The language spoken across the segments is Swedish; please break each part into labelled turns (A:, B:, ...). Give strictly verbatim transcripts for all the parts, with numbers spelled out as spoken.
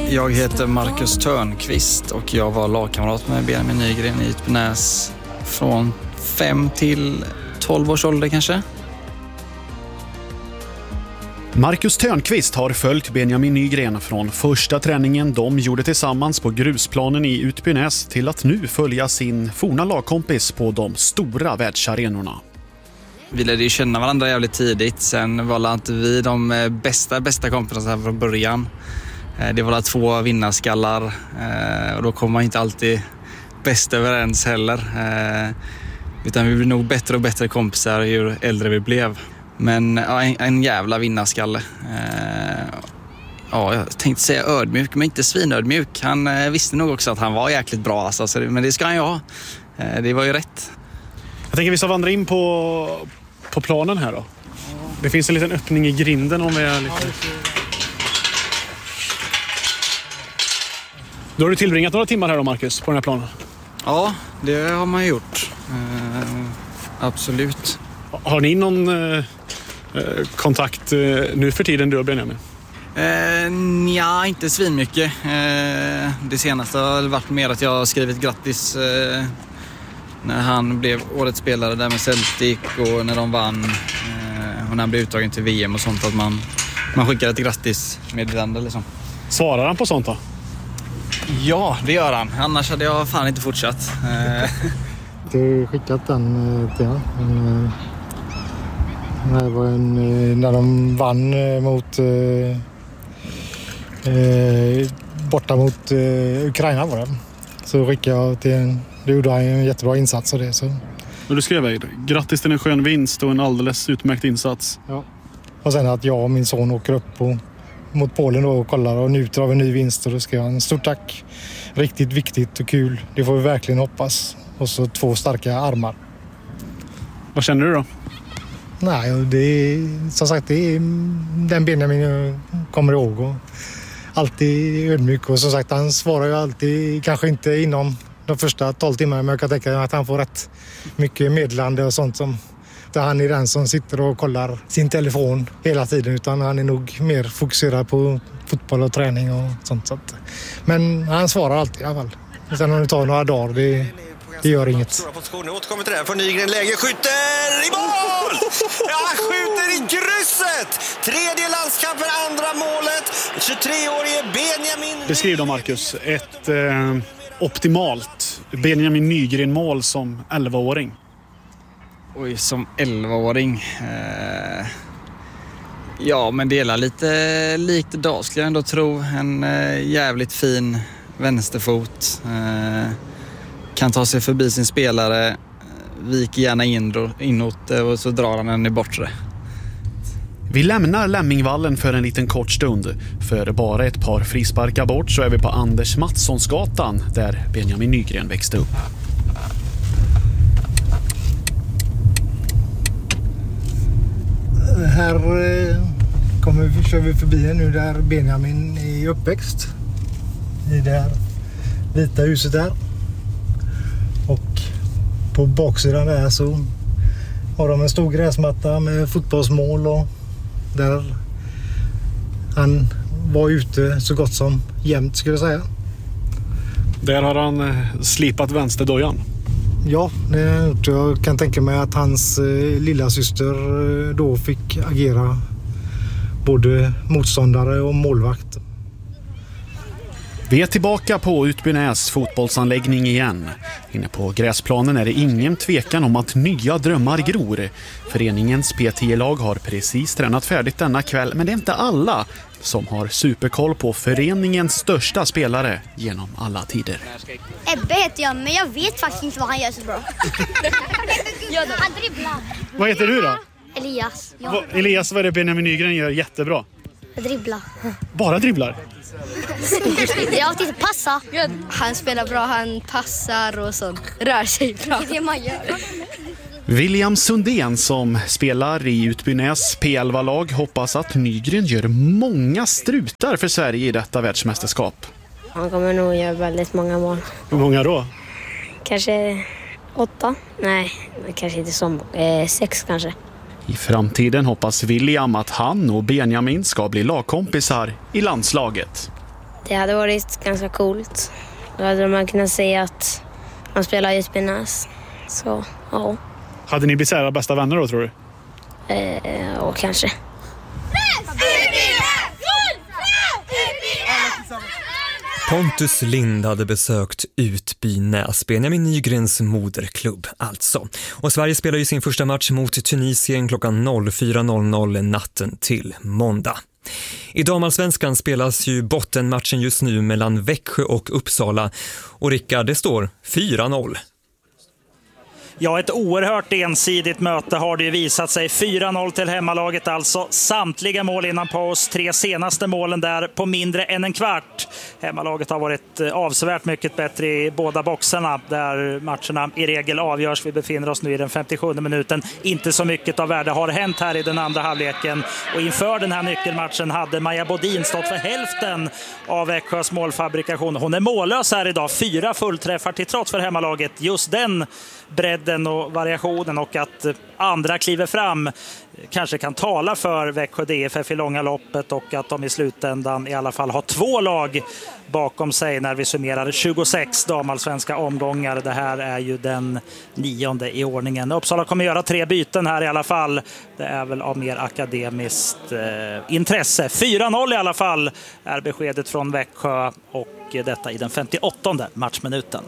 A: Jag heter Marcus Törnqvist och jag var lagkamrat med Benjamin Nygren i Ytpenäs från fem till tolv års ålder kanske.
B: Marcus Törnqvist har följt Benjamin Nygren från första träningen de gjorde tillsammans på grusplanen i Ytpenäs till att nu följa sin forna lagkompis på de stora världsarenorna.
A: Vi lärde ju känna varandra jävligt tidigt, sen var inte vi de bästa, bästa kompisarna från början. Det var två vinnarskallar och då kom man inte alltid bäst överens heller. Utan vi blev nog bättre och bättre kompisar ju äldre vi blev. Men ja, en, en jävla vinnarskalle. Ja, jag tänkte säga ödmjuk, men inte svinödmjuk. Han visste nog också att han var jäkligt bra. Alltså, men det ska han ju ha. Det var ju rätt.
B: Jag tänker vi ska vandra in på, på planen här då. Det finns en liten öppning i grinden om vi är lite... Då har du tillbringat några timmar här då, Marcus, på den här planen?
A: Ja, det har man gjort. Uh, absolut.
B: Har ni någon uh, kontakt uh, nu för tiden, du och Benjamin?
A: Uh, nja, inte svinmycket. Uh, det senaste har varit mer att jag har skrivit grattis uh, när han blev årets spelare där med Celtic och när de vann uh, och när han blev uttagen till V M och sånt, att man, man skickar ett grattismeddelande liksom.
B: Svarar han på sånt då?
A: Ja, det gör han. Annars hade jag fan inte fortsatt.
C: Du har skickat den till honom. Det var en, när de vann mot eh, borta mot eh, Ukraina var det. Så skickade jag till en, det gjorde han en jättebra insats av det. Så.
B: Och du skrev väl, grattis till en skön vinst och en alldeles utmärkt insats.
C: Ja. Och sen att jag och min son åker upp på mot Polen då och kollar och njuter av en ny vinst, och då ska jag en stort tack. Riktigt viktigt och kul. Det får vi verkligen hoppas. Och så två starka armar.
B: Vad känner du då?
C: Nej, det är, som sagt, det är den Benjamin jag kommer ihåg. Och alltid ödmjuk, och som sagt, han svarar ju alltid, kanske inte inom de första tolv timmarna, men jag kan tänka mig att han får rätt mycket meddelande och sånt som... Han är den som sitter och kollar sin telefon hela tiden, utan han är nog mer fokuserad på fotboll och träning och sånt. Så att, men han svarar alltid i alla fall. Sen om det tar några dagar, det, det gör inget.
D: Återkommer till det här för Nygren, läge, skjuter i mål! Ja, han skjuter i krysset! Tredje landskampen, andra målet. tjugotre-årige Benjamin.
B: Beskriv då, Marcus, ett eh, optimalt Benjamin Nygren-mål som elvaåring.
A: Oj, som elvaåring. Eh, ja, men det är lite likt Dahl skulle jag ändå tro. En eh, jävligt fin vänsterfot. Eh, kan ta sig förbi sin spelare. Viker gärna in, inåt och så drar han den i bortre.
B: Vi lämnar Lämmingvallen för en liten kort stund. För bara ett par frisparkar bort så är vi på Anders Mattssonsgatan där Benjamin Nygren växte upp.
C: Här kommer vi, kör vi förbi nu där Benjamin är uppväxt. I det här vita huset där. Och på baksidan där så har de en stor gräsmatta med fotbollsmål, och där han var ute så gott som jämt, skulle jag säga.
B: Där har han slipat vänsterdojan.
C: Ja, det, jag kan tänka mig att hans eh, lilla syster eh, då fick agera både motståndare och målvakt.
B: Vi är tillbaka på Ytpenäs fotbollsanläggning igen. Inne på gräsplanen är det ingen tvekan om att nya drömmar gror. Föreningens P T-lag har precis tränat färdigt denna kväll, men det är inte alla som har superkoll på föreningens största spelare genom alla tider.
E: Ebbe heter jag, men jag vet faktiskt inte vad han gör så bra. Han dribblar.
B: Vad heter du då?
E: Elias. Ja.
B: Va, Elias, vad är det Benjamin Nygren gör jättebra?
E: Jag dribblar.
B: Bara dribblar?
E: Jag titta, passa. Han spelar bra, han passar och sånt. Rör sig bra. Det är det man gör.
B: William Sundén som spelar i Ytpenäs P elva-lag hoppas att Nygren gör många strutar för Sverige i detta världsmästerskap.
F: Han kommer nog göra väldigt många mål.
B: Hur många då?
F: Kanske åtta? Nej, kanske inte som eh, sex kanske.
B: I framtiden hoppas William att han och Benjamin ska bli lagkompisar i landslaget.
F: Det hade varit ganska coolt. Då hade man kunnat säga att man spelar i Spinäs. Så, ja.
B: Hade ni blivit era bästa vänner då, tror du?
F: Eh, och kanske.
G: Pontus Lind hade besökt Utbynäs, Benjamin Nygrens moderklubb alltså. Och Sverige spelar ju sin första match mot Tunisien klockan fyra noll noll natten till måndag. I damallsvenskan spelas ju bottenmatchen just nu mellan Växjö och Uppsala. Och Rickard, det står fyra noll.
H: Ja, ett oerhört ensidigt möte har det ju visat sig. fyra noll till hemmalaget alltså. Samtliga mål innan paus. Tre senaste målen där på mindre än en kvart. Hemmalaget har varit avsevärt mycket bättre i båda boxarna där matcherna i regel avgörs. Vi befinner oss nu i den femtiosjunde minuten. Inte så mycket av värde har hänt här i den andra halvleken. Och inför den här nyckelmatchen hade Maja Bodin stått för hälften av Växjös målfabrikation. Hon är mållös här idag. Fyra fullträffar till trots för hemmalaget. Just den bredden och variationen och att andra kliver fram kanske kan tala för Växjö D F F i långa loppet och att de i slutändan i alla fall har två lag bakom sig när vi summerar tjugosex damallsvenska omgångar. Det här är ju den nionde i ordningen. Uppsala kommer göra tre byten här i alla fall. Det är väl av mer akademiskt eh, intresse. fyra noll i alla fall är beskedet från Växjö och detta i den femtioåttonde matchminuten.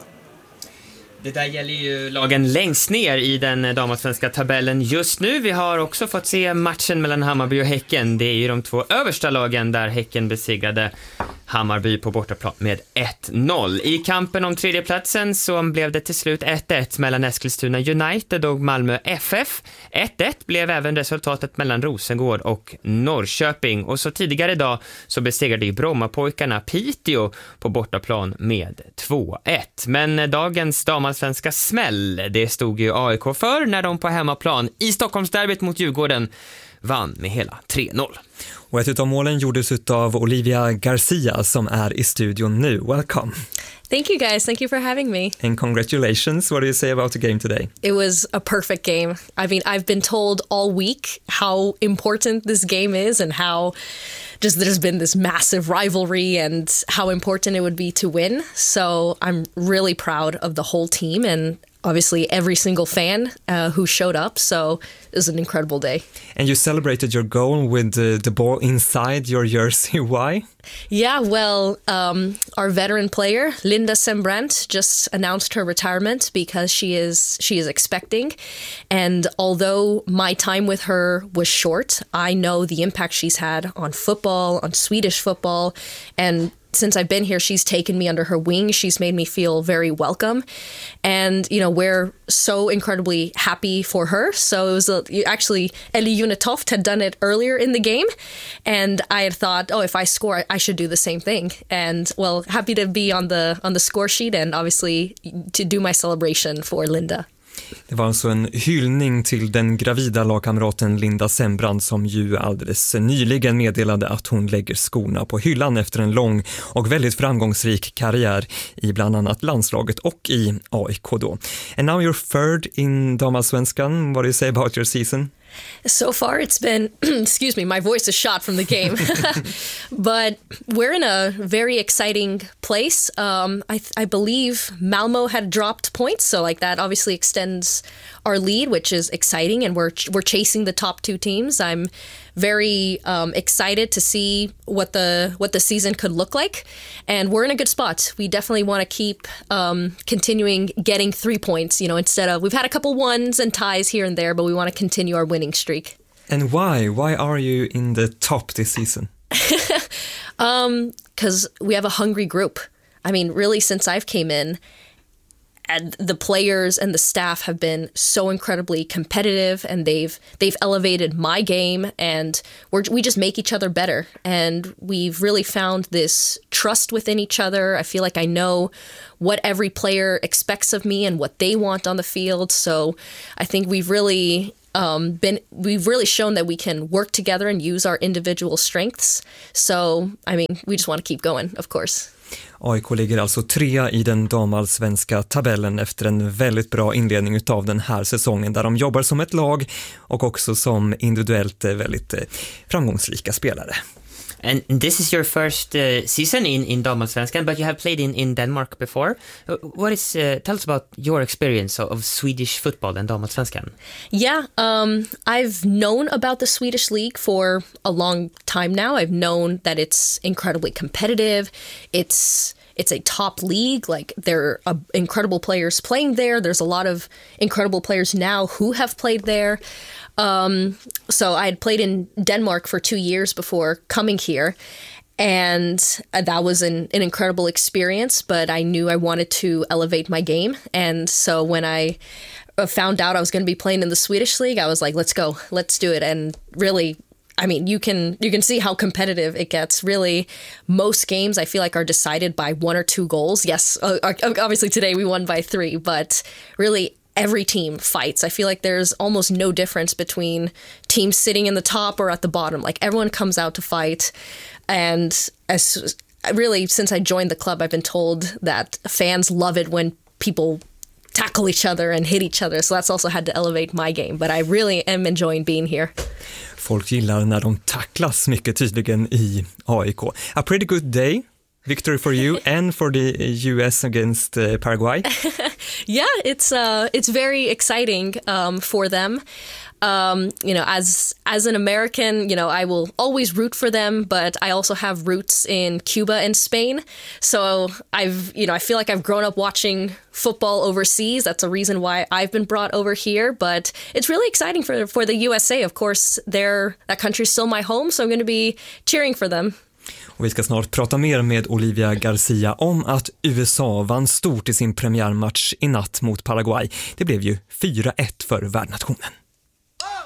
I: Det där gäller ju lagen längst ner i den damallsvenska tabellen just nu. Vi har också fått se matchen mellan Hammarby och Häcken. Det är ju de två översta lagen där Häcken besegrade Hammarby på bortaplan med ett noll. I kampen om tredjeplatsen så blev det till slut ett ett mellan Eskilstuna United och Malmö F F. ett ett blev även resultatet mellan Rosengård och Norrköping. Och så tidigare idag så besegrade ju Brommapojkarna Piteå på bortaplan med två ett. Men dagens damallsvenska smäll, det stod ju A I K för när de på hemmaplan i Stockholmsderbyt mot Djurgården vann med hela tre noll.
G: Och ett av målen gjordes av Olivia Garcia som är i studion nu. Welcome.
J: Thank you guys. Thank you for having me.
G: And congratulations. What do you say about the game today?
J: It was a perfect game. I mean, I've been told all week how important this game is and how just there's been this massive rivalry and how important it would be to win. So I'm really proud of the whole team and obviously every single fan uh, who showed up. So it was an incredible day.
G: And you celebrated your goal with the, the ball inside your jersey. Why?
J: Yeah, well, um, our veteran player, Linda Sembrant, just announced her retirement because she is she is expecting. And although my time with her was short, I know the impact she's had on football, on Swedish football, and since I've been here, she's taken me under her wing. She's made me feel very welcome. And, you know, we're so incredibly happy for her. So it was a, actually, Ellie Unitoft had done it earlier in the game. And I had thought, oh, if I score, I, I should do the same thing. And, well, happy to be on the on the score sheet and obviously to do my celebration for Linda.
G: Det var alltså en hyllning till den gravida lagkamraten Linda Sembrant som ju alldeles nyligen meddelade att hon lägger skorna på hyllan efter en lång och väldigt framgångsrik karriär i bland annat landslaget och i A I K då. And now you're third in damallsvenskan. What do you say about your season?
J: So far it's been, excuse me, my voice is shot from the game, but we're in a very exciting place. Um, I, I believe Malmo had dropped points, so like that obviously extends our lead, which is exciting, and we're we're chasing the top two teams. I'm very um, excited to see what the what the season could look like, and we're in a good spot. We definitely want to keep um, continuing getting three points. You know, instead of we've had a couple ones and ties here and there, but we want to continue our winning streak.
G: And why? Why are you in the top this season?
J: um, because we have a hungry group. I mean, really, since I've came in, and the players and the staff have been so incredibly competitive, and they've they've elevated my game, and we're, we just make each other better. And we've really found this trust within each other. I feel like I know what every player expects of me and what they want on the field. So I think we've really um, been we've really shown that we can work together and use our individual strengths. So I mean, we just want to keep going, of course.
G: A I K ligger alltså trea i den damallsvenska tabellen efter en väldigt bra inledning utav den här säsongen där de jobbar som ett lag och också som individuellt väldigt framgångsrika spelare.
I: And this is your first uh, season in, in Damallsvenskan, but you have played in, in Denmark before. Uh, what is, uh, tell us about your experience of, of Swedish football and Damallsvenskan.
J: Yeah, um, I've known about the Swedish league for a long time now. I've known that it's incredibly competitive. It's It's a top league. Like, there are incredible players playing there. There's a lot of incredible players now who have played there. Um, so I had played in Denmark for two years before coming here. And that was an, an incredible experience, but I knew I wanted to elevate my game. And so when I found out I was going to be playing in the Swedish league, I was like, let's go, let's do it. And really, I mean, you can you can see how competitive it gets. Really, most games I feel like are decided by one or two goals. Yes, uh, obviously today we won by three, but really every team fights. I feel like there's almost no difference between teams sitting in the top or at the bottom. Like, everyone comes out to fight. And as really, since I joined the club, I've been told that fans love it when people tackle each other and hit each other. So that's also had to elevate my game. But I really am enjoying being here.
G: Folk gillar när de tacklas mycket tydligen i A I K. A pretty good day. Victory for you and for the U S against uh, Paraguay.
J: Yeah, it's uh, it's very exciting um, for them. Um, you know, as as an American, you know, I will always root for them, but I also have roots in Cuba and Spain. So I've, you know, I feel like I've grown up watching football overseas. That's a reason why I've been brought over here. But it's really exciting for for the U S A. Of course, they're, that country's still my home, so I'm going to be cheering for them.
G: Och vi ska snart prata mer med Olivia Garcia om att U S A vann stort i sin premiärmatch i natt mot Paraguay. Det blev ju fyra ett för värdnationen.